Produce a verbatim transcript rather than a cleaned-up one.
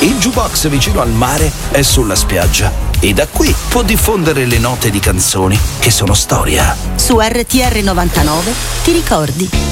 Il jukebox vicino al mare è sulla spiaggia e da qui può diffondere le note di canzoni che sono storia. Su R T R novantanove ti ricordi.